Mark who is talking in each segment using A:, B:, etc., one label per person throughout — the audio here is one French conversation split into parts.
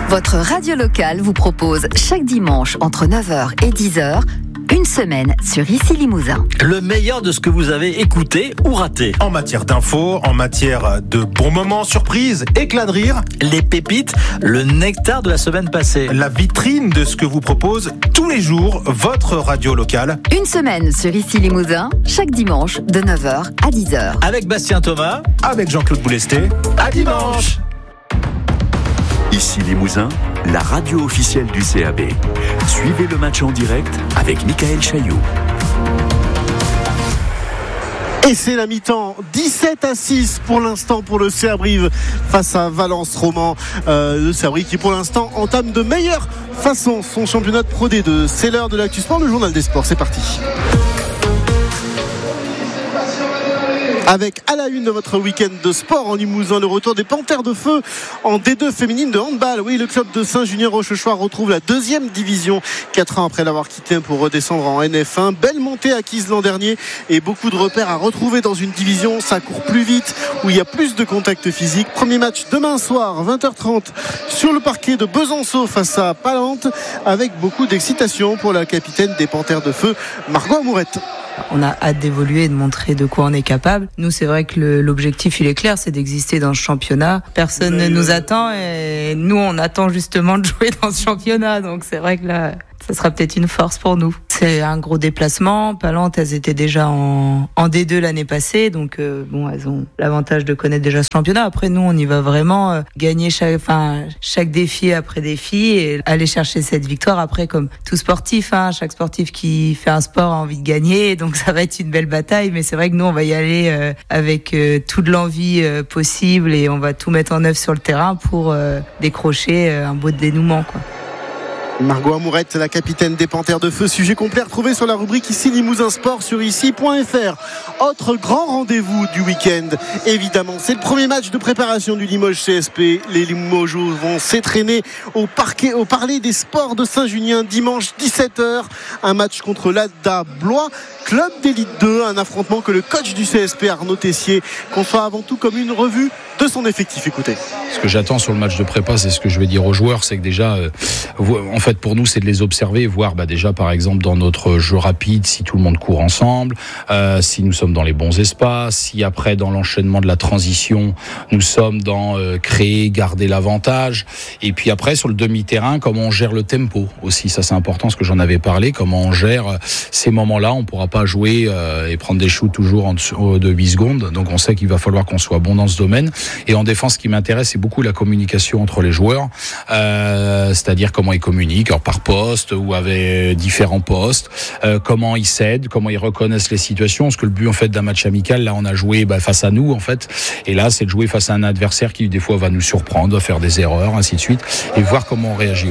A: Votre radio locale vous propose chaque dimanche entre 9h et 10h une semaine sur Ici Limousin.
B: Le meilleur de ce que vous avez écouté ou raté.
C: En matière d'infos, en matière de bons moments, surprises, éclats de rire.
B: Les pépites, le nectar de la semaine passée.
C: La vitrine de ce que vous propose tous les jours votre radio locale.
A: Une semaine sur Ici Limousin, chaque dimanche de 9h à 10h.
B: Avec Bastien Thomas.
C: Avec Jean-Claude Boulesté. À dimanche.
D: Ici Limousin, la radio officielle du CAB. Suivez le match en direct avec Michael Chailloux.
E: Et c'est la mi-temps, 17-6 pour l'instant pour le CA Brive face à Valence Roman. Le CA Brive qui pour l'instant entame de meilleure façon son championnat de Pro D2. C'est l'heure de l'Actu Sport, le journal des sports, c'est parti. Avec à la une de votre week-end de sport en Limousin, le retour des Panthères de Feu en D2 féminine de handball. Oui, le club de Saint-Junien-Rochechouart retrouve la 2e division 4 ans après l'avoir quitté pour redescendre en NF1. Belle montée acquise l'an dernier et beaucoup de repères à retrouver dans une division. Ça court plus vite, où il y a plus de contacts physiques. Premier match demain soir, 20h30, sur le parquet de Besançon face à Palante, avec beaucoup d'excitation pour la capitaine des Panthères de Feu, Margot Amourette.
F: On a hâte d'évoluer et de montrer de quoi on est capable. Nous, c'est vrai que l'objectif, il est clair, c'est d'exister dans ce championnat. Personne ne nous attend et nous, on attend justement de jouer dans ce championnat. Donc, c'est vrai que là, ça sera peut-être une force pour nous. C'est un gros déplacement. Palante, elles étaient déjà en D2 l'année passée. Donc, elles ont l'avantage de connaître déjà ce championnat. Après, nous, on y va vraiment gagner chaque défi après défi et aller chercher cette victoire. Après, comme tout sportif, chaque sportif qui fait un sport a envie de gagner. Donc, ça va être une belle bataille. Mais c'est vrai que nous, on va y aller avec toute l'envie possible et on va tout mettre en œuvre sur le terrain pour décrocher un beau dénouement, quoi.
E: Margot Amourette, la capitaine des Panthères de Feu. Sujet complet retrouvé sur la rubrique Ici Limousin Sport sur ici.fr. Autre grand rendez-vous du week-end, évidemment, c'est le premier match de préparation du Limoges CSP. Les Limogeaux vont s'étraîner au Parler des Sports de Saint-Junien dimanche 17h. Un match contre l'Adda Blois, club d'élite 2. Un affrontement que le coach du CSP, Arnaud Tessier, conçoit avant tout comme une revue de son effectif. Écoutez.
G: Ce que j'attends sur le match de prépa, c'est ce que je vais dire aux joueurs, c'est que déjà, en fait, pour nous, c'est de les observer, voir déjà, par exemple, dans notre jeu rapide, si tout le monde court ensemble, si nous sommes dans les bons espaces, si après, dans l'enchaînement de la transition, nous sommes dans créer, garder l'avantage. Et puis après, sur le demi-terrain, comment on gère le tempo aussi. Ça, c'est important, ce que j'en avais parlé, comment on gère ces moments-là. On ne pourra pas jouer et prendre des shoots toujours en dessous de 8 secondes. Donc, on sait qu'il va falloir qu'on soit bon dans ce domaine. Et en défense, ce qui m'intéresse, c'est beaucoup la communication entre les joueurs, c'est-à-dire comment ils communiquent, alors par poste ou avec différents postes, comment ils s'aident, comment ils reconnaissent les situations. Parce que le but en fait d'un match amical, là on a joué face à nous en fait, et là c'est de jouer face à un adversaire qui des fois va nous surprendre, va faire des erreurs, ainsi de suite, et voir comment on réagit.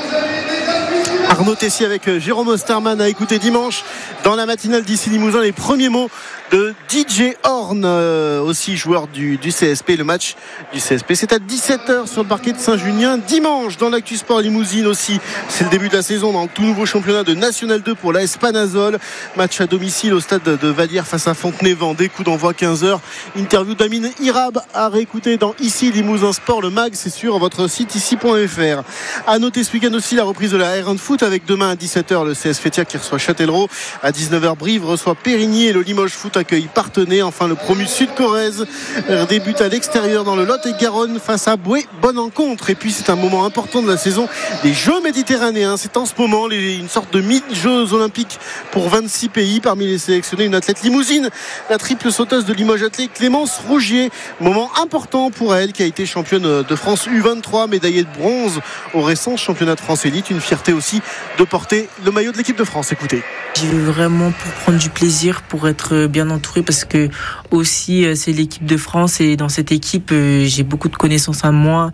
G: Ouais.
E: Arnaud Tessier avec Jérôme Osterman à écouter dimanche dans la matinale d'Ici Limousin. Les premiers mots de DJ Horn, aussi joueur du CSP. Le match du CSP, c'est à 17h sur le parquet de Saint-Junien. Dimanche, dans l'Actu Sport Limousine aussi, c'est le début de la saison dans le tout nouveau championnat de National 2 pour l'AS Panazol. Match à domicile au stade de Vallière face à Fontenay-Vendée. Coup d'envoi 15h. Interview d'Amine Hirab à réécouter dans Ici Limousin Sport. Le mag, c'est sur votre site ici.fr. À noter ce week-end aussi la reprise de la R1 de foot avec demain à 17h le CS Fétia qui reçoit Châtellerault. À 19h, Brive reçoit Périgny et le Limoges Foot accueille Parthenay. Enfin, le promu Sud-Corrèze débute à l'extérieur dans le Lot-et-Garonne face à Boué. Bonne rencontre. Et puis, c'est un moment important de la saison des Jeux méditerranéens. C'est en ce moment une sorte de mini-Jeux olympiques pour 26 pays. Parmi les sélectionnés, une athlète limousine, la triple sauteuse de Limoges Athlète, Clémence Rougier. Moment important pour elle qui a été championne de France U23, médaillée de bronze au récent championnat de France élite. Une fierté aussi de porter le maillot de l'équipe de France. Écoutez.
H: J'y vais vraiment pour prendre du plaisir, pour être bien entouré, parce que aussi c'est l'équipe de France et dans cette équipe j'ai beaucoup de connaissances à moi.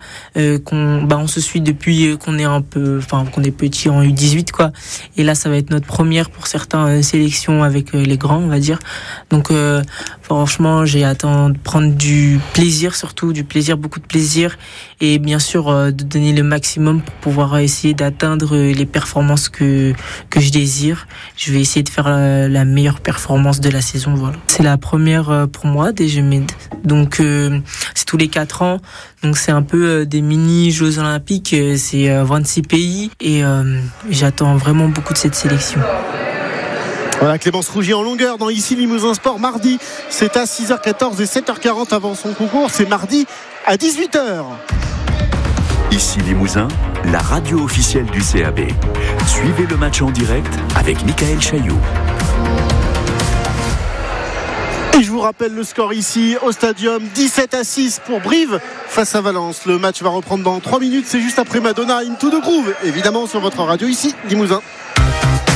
H: On se suit depuis qu'on est petit en U18 quoi. Et là ça va être notre première pour certains sélections avec les grands, on va dire. Donc franchement j'ai hâte de prendre du plaisir, surtout du plaisir, beaucoup de plaisir, et bien sûr de donner le maximum pour pouvoir essayer d'atteindre les performances que je désire. Je je vais essayer de faire la meilleure performance de la saison. Voilà. C'est la première pour moi des Jeux Med. Donc c'est tous les 4 ans. Donc c'est un peu des mini Jeux Olympiques. C'est 26 pays et j'attends vraiment beaucoup de cette sélection.
E: Voilà, Clémence Rougier en longueur dans Ici Limousin Sport. Mardi, c'est à 6h14 et 7h40 avant son concours. C'est mardi à 18h.
D: Ici Limousin, la radio officielle du CAB. Suivez le match en direct avec Michael Chailloux.
E: Et je vous rappelle le score ici au stadium, 17-6 pour Brive face à Valence. Le match va reprendre dans 3 minutes, c'est juste après Madonna Into the Groove, évidemment sur votre radio ici Limousin.